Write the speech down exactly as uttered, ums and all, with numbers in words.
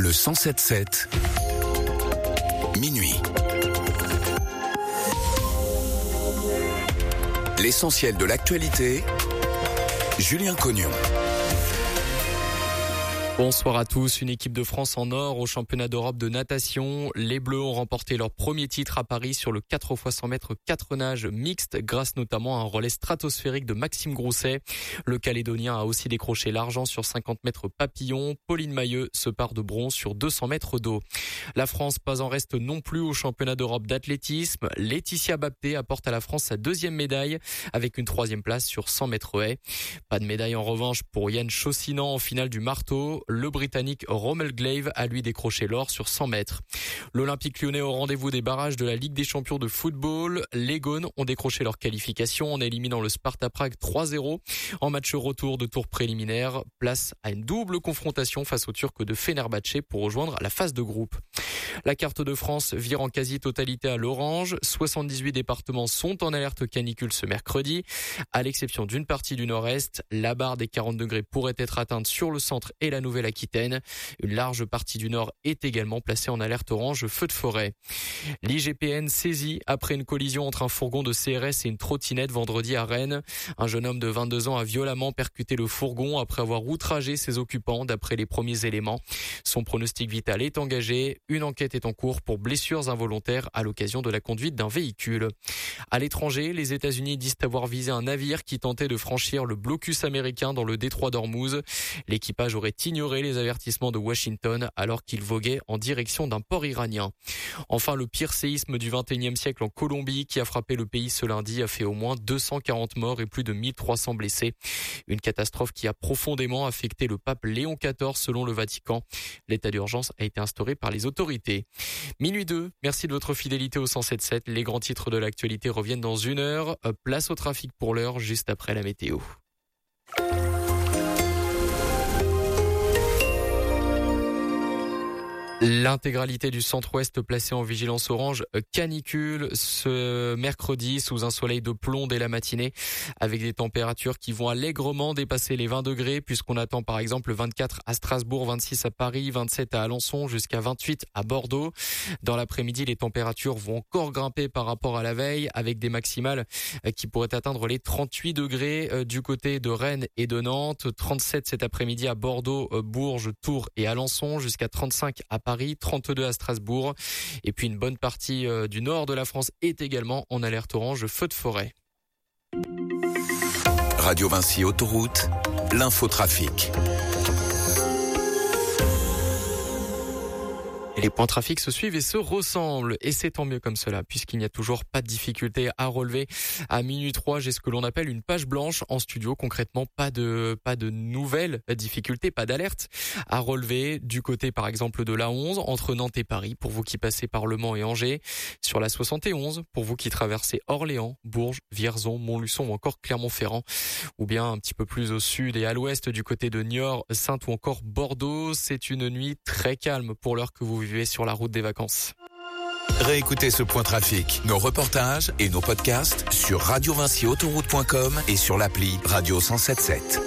Le cent sept sept, minuit. L'essentiel de l'actualité, Julien Cognon. Bonsoir à tous. Une équipe de France en or au championnat d'Europe de natation. Les Bleus ont remporté leur premier titre à Paris sur le quatre fois cent mètres quatre nages mixte grâce notamment à un relais stratosphérique de Maxime Grousset. Le Calédonien a aussi décroché l'argent sur cinquante mètres papillon. Pauline Mailleux se part de bronze sur deux cents mètres d'eau. La France pas en reste non plus au championnat d'Europe d'athlétisme. Laetitia Bapté apporte à la France sa deuxième médaille avec une troisième place sur cent mètres haies. Pas de médaille en revanche pour Yann Chaussinan en finale du marteau. Le Britannique Rommel Glaive a lui décroché l'or sur cent mètres. L'Olympique Lyonnais au rendez-vous des barrages de la Ligue des champions de football. Les Gaunes ont décroché leur qualification en éliminant le Sparta Prague trois zéro. En match retour de tour préliminaire, place à une double confrontation face aux Turcs de Fenerbahçe pour rejoindre la phase de groupe. La carte de France vire en quasi-totalité à l'orange. soixante-dix-huit départements sont en alerte canicule ce mercredi. À l'exception d'une partie du nord-est, la barre des quarante degrés pourrait être atteinte sur le centre et la Nouvelle-Aquitaine. Une large partie du nord est également placée en alerte orange feu de forêt. L'I G P N saisi après une collision entre un fourgon de C R S et une trottinette vendredi à Rennes. Un jeune homme de vingt-deux ans a violemment percuté le fourgon après avoir outragé ses occupants d'après les premiers éléments. Son pronostic vital est engagé. Une enquête est en cours pour blessures involontaires à l'occasion de la conduite d'un véhicule. À l'étranger, les États-Unis disent avoir visé un navire qui tentait de franchir le blocus américain dans le détroit d'Ormuz. L'équipage aurait ignoré les avertissements de Washington alors qu'il voguait en direction d'un port iranien. Enfin, le pire séisme du vingt et unième siècle en Colombie qui a frappé le pays ce lundi a fait au moins deux cent quarante morts et plus de mille trois cents blessés. Une catastrophe qui a profondément affecté le pape Léon quatorze selon le Vatican. L'état d'urgence a été instauré par les autorités. Minuit deux, merci de votre fidélité au cent sept sept. Les grands titres de l'actualité reviennent dans une heure. Place au trafic pour l'heure, juste après la météo. L'intégralité du centre-ouest placée en vigilance orange canicule ce mercredi sous un soleil de plomb dès la matinée avec des températures qui vont allègrement dépasser les vingt degrés puisqu'on attend par exemple vingt-quatre à Strasbourg, vingt-six à Paris, vingt-sept à Alençon jusqu'à vingt-huit à Bordeaux. Dans l'après-midi, les températures vont encore grimper par rapport à la veille avec des maximales qui pourraient atteindre les trente-huit degrés du côté de Rennes et de Nantes, trente-sept cet après-midi à Bordeaux, Bourges, Tours et Alençon jusqu'à trente-cinq à Paris, trente-deux à Strasbourg. Et puis une bonne partie du nord de la France est également en alerte orange feu de forêt. Radio Vinci Autoroute, l'infotrafic. Et les points trafic se suivent et se ressemblent. Et c'est tant mieux comme cela, puisqu'il n'y a toujours pas de difficulté à relever. À minuit trois, j'ai ce que l'on appelle une page blanche en studio. Concrètement, pas de, pas de nouvelles difficultés, pas d'alerte à relever du côté, par exemple, de l'A onze, entre Nantes et Paris, pour vous qui passez par Le Mans et Angers. Sur la soixante et onze, pour vous qui traversez Orléans, Bourges, Vierzon, Montluçon ou encore Clermont-Ferrand. Ou bien un petit peu plus au sud et à l'ouest du côté de Niort, Saintes ou encore Bordeaux. C'est une nuit très calme pour l'heure que vous vivez sur la route des vacances. Réécoutez ce point trafic, nos reportages et nos podcasts sur radio vinci autoroute point com et sur l'appli Radio cent sept sept.